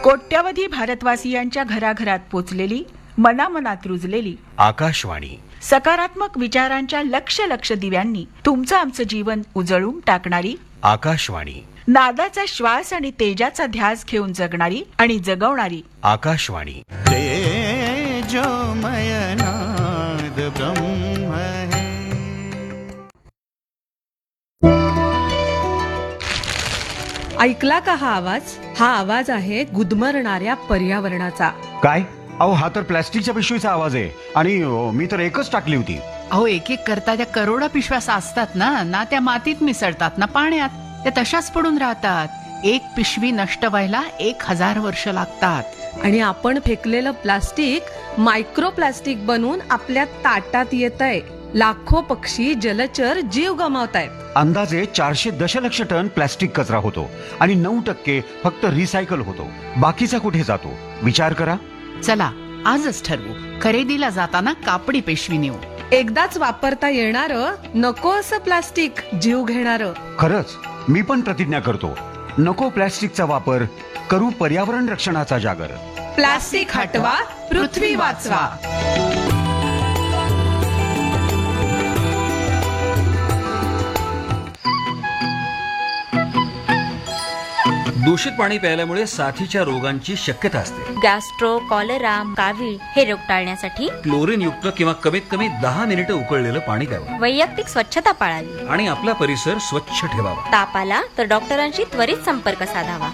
कोट्यावधी भारतवासियांच्या घराघरात पोचलेली, मनामनात रुजलेली आकाशवाणी. सकारात्मक विचारांच्या लक्ष लक्ष दिव्यांनी तुमचं आमचं जीवन उजळून टाकणारी आकाशवाणी. नादाचा श्वास आणि तेजाचा ध्यास घेऊन जगणारी आणि जगवणारी आकाशवाणी. तेजोमय नाद ब्रह्म है. ऐकला का हा आवाज? हा आवाज आहे गुदमरणाऱ्या पर्यावरणाचा. काय? अहो, हा तर प्लॅस्टिकच्या पिशवीचा आवाज आहे. आणि मी तर एकच टाकली होती. अहो, एक एक करता त्या करोडा पिशव्या साचतात ना त्या मातीत मिसळतात ना पाण्यात, त्या तशाच पडून राहतात. एक पिशवी नष्ट व्हायला 1000 वर्ष लागतात. आणि आपण फेकलेलं प्लास्टिक मायक्रो प्लास्टिक बनून आपल्या ताटात येतंय. लाखो पक्षी, जलचर जीव गमावतायत. अंदाजे 400 दशलक्ष टन प्लॅस्टिक कचरा होतो आणि 9% फक्त रिसायकल होतो. बाकीचा कुठे जातो? विचार करा. चला आजच ठरवू, खरेदीला जाताना कापडी पिशवी नेऊ. एकदाच वापरता येणारं, नको असं प्लास्टिक, जीव घेणारं. खरंच, मी पण प्रतिज्ञा करतो. नको प्लॅस्टिकचा वापर, करू पर्यावरण रक्षणाचा जागर. प्लास्टिक हटवा, पृथ्वी वाचवा. दूषित पाणी प्यायल्यामुळे साथीच्या रोगांची शक्यता असते. गॅस्ट्रो, कॉलरा, कावीळ हे रोग टाळण्यासाठी क्लोरीन युक्त किंवा कमीत कमी 10 मिनिटं उकळलेलं पाणी प्यावं. वैयक्तिक स्वच्छता पाळावी आणि आपला परिसर स्वच्छ ठेवावा. ताप आला तर डॉक्टरांशी त्वरित संपर्क साधावा.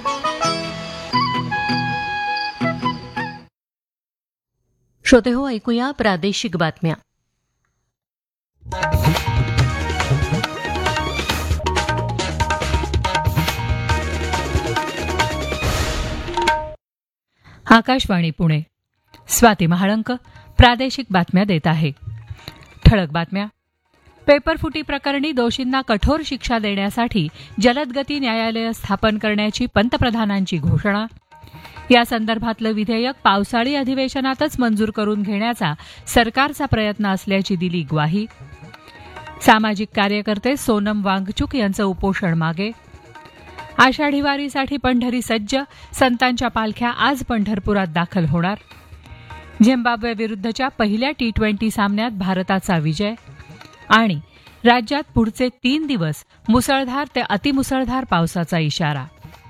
श्रोते हो, ऐकूया प्रादेशिक बातम्या. आकाशवाणी पुणे. स्वाती महाळंक प्रादेशिक बातम्या देत आहे. ठळक बातम्या. पेपरफुटी प्रकरणी दोषींना कठोर शिक्षा देण्यासाठी जलदगती न्यायालय स्थापन करण्याची पंतप्रधानांची घोषणा. या संदर्भातलं विधेयक पावसाळी अधिवेशनातच मंजूर करून घेण्याचा सरकारचा प्रयत्न असल्याची दिली ग्वाही. सामाजिक कार्यकर्ते सोनम वांगचुक यांचं उपोषण मागे. आषाढी वारीसाठी पंढरी सज्ज, संतांच्या पालख्या आज पंढरपुरात दाखल होणार. झिम्बाब्वे विरुद्धच्या पहिल्या T20 सामन्यात भारताचा विजय. आणि राज्यात पुढचे 3 दिवस मुसळधार ते अतिमुसळधार पावसाचा इशारा.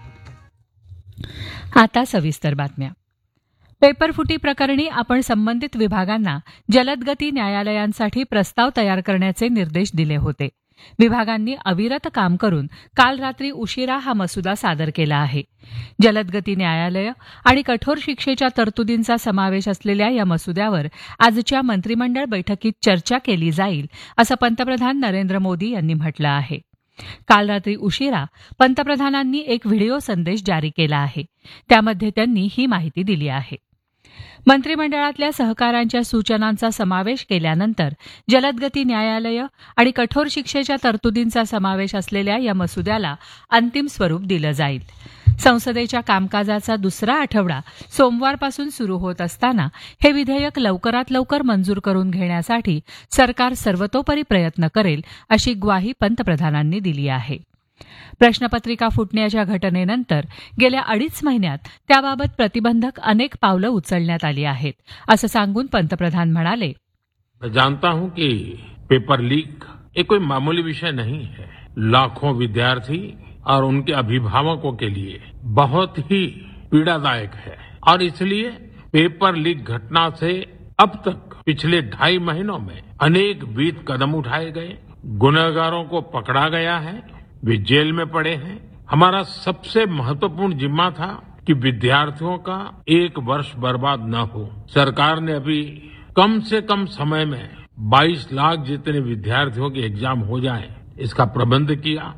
आता सविस्तर बातम्या. पेपरफुटी प्रकरणी आपण संबंधित विभागांना जलदगती न्यायालयांसाठी प्रस्ताव तयार करण्याचे निर्देश दिले होते. विभागांनी अविरत काम करून काल रात्री उशिरा हा मसुदा सादर केला आहे. जलदगती न्यायालय आणि कठोर शिक्षेच्या तरतुदींचा समावेश असलेल्या या मसुद्यावर आजच्या मंत्रिमंडळ बैठकीत चर्चा केली जाईल, असं पंतप्रधान नरेंद्र मोदी यांनी म्हटलं आहे. काल रात्री उशिरा पंतप्रधानांनी एक व्हिडिओ संदेश जारी केला आहे. त्यामध्ये त्यांनी ही माहिती दिली आहे. मंत्रिमंडळातल्या सहकाऱ्यांच्या सूचनांचा समावेश केल्यानंतर जलदगती न्यायालय आणि कठोर शिक्षेच्या तरतुदींचा समावेश असलेल्या या मसुद्याला अंतिम स्वरूप दिलं जाईल. संसदेच्या कामकाजाचा दुसरा आठवडा सोमवारपासून सुरू होत असताना हे विधेयक लवकरात लवकर मंजूर करून घेण्यासाठी सरकार सर्वतोपरी प्रयत्न करेल, अशी ग्वाही पंतप्रधानांनी दिली आहे. प्रश्नपत्रिका फुटण्याच्या घटनेनंतर गेल्या 2.5 महिन्यात त्याबाबत प्रतिबंधक अनेक पावलं उचलण्यात आली आहेत, असं सांगून पंतप्रधान म्हणाले, मैं जानता हूं कि पेपर लीक एक कोई मामूली विषय नहीं है. लाखों विद्यार्थी और उनके अभिभावकों के लिए बहुत ही पीड़ादायक है और इसलिए पेपर लीक घटना से अब तक पिछले 2.5 महीनों में अनेक विध कदम उठाए गए. गुनहगारों को पकड़ा गया है, वे जेल में पड़े हैं. हमारा सबसे महत्वपूर्ण जिम्मा था कि विद्यार्थियों का 1 वर्ष बर्बाद न हो. सरकार ने अभी कम से कम समय में 22 लाख जितने विद्यार्थियों के एग्जाम हो जाए, इसका प्रबंध किया.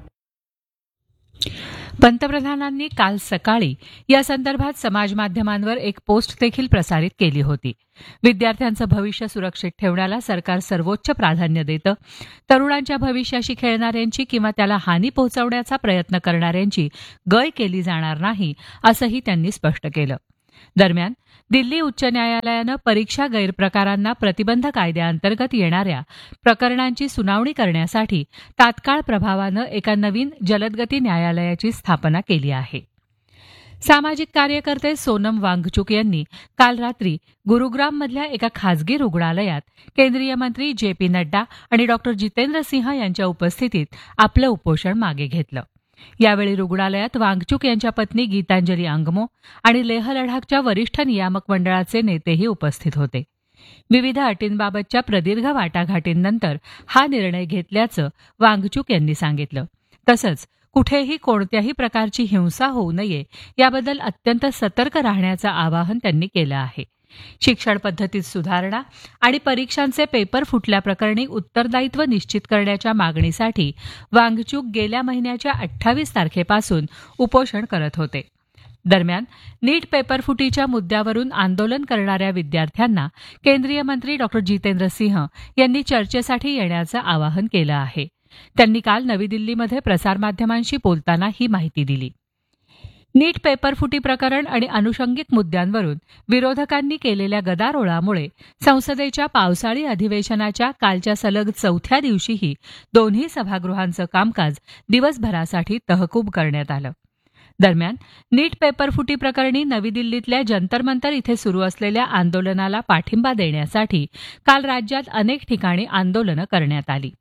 पंतप्रधानांनी काल सकाळी या संदर्भात समाजमाध्यमांवर एक पोस्ट देखील प्रसारित केली होती. विद्यार्थ्यांचं भविष्य सुरक्षित ठेवण्याला सरकार सर्वोच्च प्राधान्य देतं. तरुणांच्या भविष्याशी खेळणाऱ्यांची किंवा त्याला हानी पोहोचवण्याचा प्रयत्न करणाऱ्यांची गय केली जाणार नाही, असंही त्यांनी स्पष्ट केलं. दरम्यान दिल्ली उच्च न्यायालयानं परीक्षा गैरप्रकारांना प्रतिबंध कायद्याअंतर्गत येणाऱ्या प्रकरणांची सुनावणी करण्यासाठी तात्काळ प्रभावानं एका नवीन जलदगती न्यायालयाची स्थापना केली आहे. सामाजिक कार्यकर्ते सोनम वांगचुक यांनी काल रात्री गुरुग्राममधल्या एका खासगी रुग्णालयात केंद्रीय मंत्री जे.पी. नड्डा आणि डॉक्टर जितेंद्र सिंह यांच्या उपस्थितीत आपलं उपोषण मागे घेतलं. यावेळी रुग्णालयात वांगचुक यांच्या पत्नी गीतांजली अंगमो आणि लेह लडाखच्या वरिष्ठ नियामक मंडळाचे नेतेही उपस्थित होते. विविध अटींबाबतच्या प्रदीर्घ वाटाघाटींनंतर हा निर्णय घेतल्याचं वांगचुक यांनी सांगितलं. तसंच कुठेही कोणत्याही प्रकारची हिंसा होऊ नये याबद्दल अत्यंत सतर्क राहण्याचं आवाहन त्यांनी केलं आहे. शिक्षण पद्धतीत सुधारणा आणि परीक्षांचे पेपर फुटल्याप्रकरणी उत्तरदायित्व निश्चित करण्याच्या मागणीसाठी वांगचुक गेल्या महिन्याच्या 28 तारखेपासून उपोषण करत होते. दरम्यान नीट पेपरफुटीच्या मुद्द्यावरून आंदोलन करणाऱ्या विद्यार्थ्यांना केंद्रीय मंत्री डॉक्टर जितेंद्र सिंह यांनी चर्चेसाठी येण्याचं आवाहन केलं आहे. त्यांनी काल नवी दिल्लीमध्ये प्रसारमाध्यमांशी बोलताना ही माहिती दिली. नीट पेपरफुटी प्रकरण आणि अनुषंगिक मुद्द्यांवरून विरोधकांनी केलेल्या गदारोळामुळे संसदेच्या पावसाळी अधिवेशनाच्या कालच्या सलग 4थ्या दिवशीही दोन्ही सभागृहांचं कामकाज दिवसभरासाठी तहकूब करण्यात आलं. दरम्यान नीट पेपरफुटी प्रकरणी नवी दिल्लीतल्या जंतर मंतर इथे सुरू असलेल्या आंदोलनाला पाठिंबा देण्यासाठी काल राज्यात अनेक ठिकाणी आंदोलनं करण्यात आली.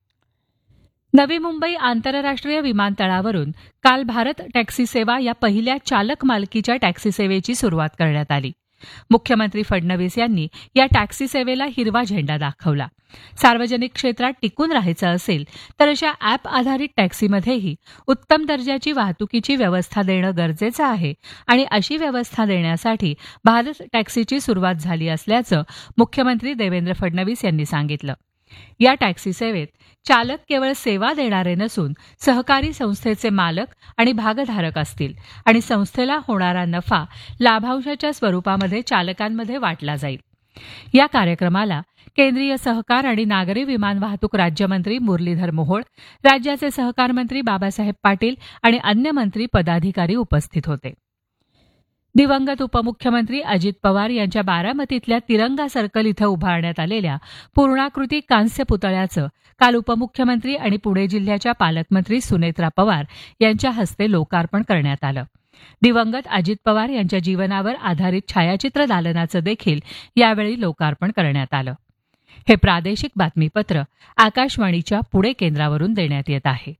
नवी मुंबई आंतरराष्ट्रीय विमानतळावरून काल भारत टॅक्सी सेवा या पहिल्या चालक मालकीच्या टॅक्सी सेवेची सुरुवात करण्यात आली. मुख्यमंत्री फडणवीस यांनी या टॅक्सी सेवेला हिरवा झेंडा दाखवला. सार्वजनिक क्षेत्रात टिकून राहायचं असेल तर अशा ॲप आधारित टॅक्सीमध्येही उत्तम दर्जाची वाहतुकीची व्यवस्था देणं गरजेचं आहे आणि अशी व्यवस्था देण्यासाठी भारत टॅक्सीची सुरुवात झाली असल्याचं मुख्यमंत्री देवेंद्र फडणवीस यांनी सांगितलं. या टॅक्सी सेवेत चालक केवळ सेवा देणारे नसून सहकारी संस्थेचे मालक आणि भागधारक असतील आणि संस्थेला होणारा नफा लाभांशाच्या स्वरूपामध्ये चालकांमध्ये वाटला जाईल. या कार्यक्रमाला केंद्रीय सहकार आणि नागरी विमान वाहतूक राज्यमंत्री मुरलीधर मोहोळ, राज्याचे सहकार मंत्री बाबासाहेब पाटील आणि अन्य मंत्री पदाधिकारी उपस्थित होते. दिवंगत उपमुख्यमंत्री अजित पवार यांच्या बारामतीतल्या तिरंगा सर्कल इथं उभारण्यात आलेल्या पूर्णाकृती कांस्य पुतळ्याचं काल उपमुख्यमंत्री आणि पुणे जिल्ह्याच्या पालकमंत्री सुनेत्रा पवार यांच्या हस्ते लोकार्पण करण्यात आलं. दिवंगत अजित पवार यांच्या जीवनावर आधारित छायाचित्र दालनाचं देखील यावेळी लोकार्पण करण्यात आलं. हे प्रादेशिक बातमीपत्र आकाशवाणीच्या पुणे केंद्रावरून देण्यात येत आहे.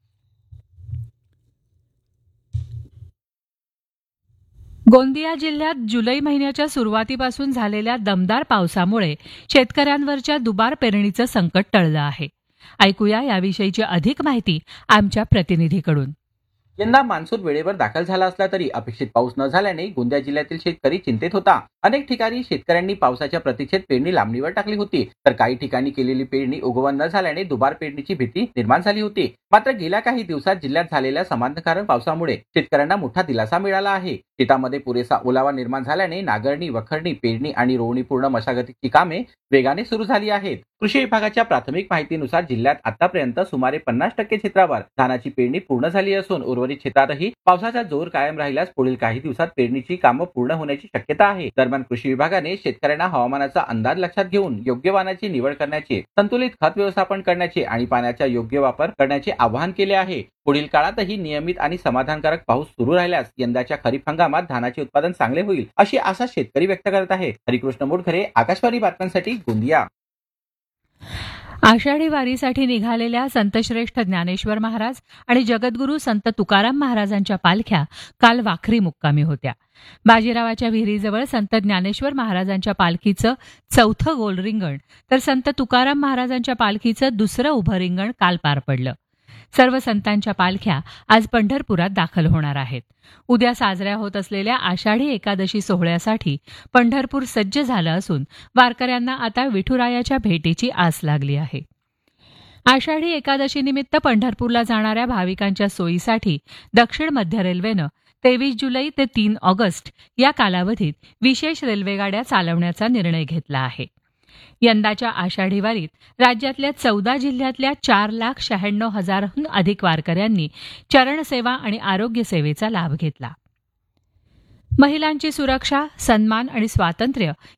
गोंदिया जिल्ह्यात जुलै महिन्याच्या सुरुवातीपासून झालेल्या दमदार पावसामुळे शेतकऱ्यांवरच्या दुबार पेरणीचं संकट टळलं आहे. ऐकूया याविषयीची अधिक माहिती आमच्या प्रतिनिधीकडून. यंदा मान्सून वेळेवर दाखल झाला असला तरी अपेक्षित पाऊस न झाल्याने गोंदिया जिल्ह्यातील शेतकरी चिंतेत होता. अनेक ठिकाणी शेतकऱ्यांनी पावसाच्या प्रतीक्षेत पेरणी लांबणीवर टाकली होती, तर काही ठिकाणी केलेली पेरणी उगवण न झाल्याने दुबार पेरणीची भीती निर्माण झाली होती. मात्र गेल्या काही दिवसात जिल्ह्यात झालेल्या समाधानकारक पावसामुळे शेतकऱ्यांना मोठा दिलासा मिळाला आहे. शेतामध्ये पुरेसा ओलावा निर्माण झाल्याने नांगरणी, वखरणी, पेरणी आणि रोवणीपूर्ण मशागतीची कामे वेगाने सुरू झाली आहेत. कृषी विभागाच्या प्राथमिक माहितीनुसार जिल्ह्यात आतापर्यंत सुमारे 50% क्षेत्रावर धानाची पेरणी पूर्ण झाली असून उर्वरित क्षेत्रातही पावसाचा जोर कायम राहिल्यास पुढील काही दिवसात पेरणीची कामं पूर्ण होण्याची शक्यता आहे. दरम्यान कृषी विभागाने शेतकऱ्यांना हवामानाचा अंदाज लक्षात घेऊन योग्य वाणाची निवड करण्याचे, संतुलित खत व्यवस्थापन करण्याचे आणि पाण्याचा योग्य वापर करण्याचे आवाहन केले आहे. पुढील काळातही नियमित आणि समाधानकारक पाऊस सुरू राहिल्यास यंदाच्या खरीप हंगामात धानाचे उत्पादन चांगले होईल अशी आशा शेतकरी व्यक्त करत आहेत. हरिकृष्ण मोटघरे, आकाशवाणी बातम्यांसाठी गोंदिया. आषाढी वारीसाठी निघालेल्या संतश्रेष्ठ ज्ञानेश्वर महाराज आणि जगद्गुरू संत तुकाराम महाराजांच्या पालख्या काल वाखरी मुक्कामी होत्या. बाजीरावाच्या विहिरीजवळ संत ज्ञानेश्वर महाराजांच्या पालखीचं 4थं गोल रिंगण तर संत तुकाराम महाराजांच्या पालखीचं 2रं उभं रिंगण काल पार पडलं. सर्व संतांच्या पालख्या आज पंढरपुरात दाखल होणार आहेत. उद्या साजऱ्या होत असलेल्या आषाढी एकादशी सोहळ्यासाठी पंढरपूर सज्ज झालं असून वारकऱ्यांना आता विठुरायाच्या भेटीची आस लागली आहे. आषाढी एकादशी निमित्त पंढरपूरला जाणाऱ्या भाविकांच्या सोयीसाठी दक्षिण मध्य रेल्वेनं 23 जुलै ते 3 ऑगस्ट या कालावधीत विशेष रेल्वेगाड्या चालवण्याचा निर्णय घेतला आहे. यंदाच्या आषाढी वारीत राज्यातल्या 14 जिल्ह्यातल्या 4,96,000हून अधिक वारकऱ्यांनी चरणसेवा आणि आरोग्य सेवेचा लाभ घेतला. महिलांची सुरक्षा, सन्मान आणि स्वातंत्र्य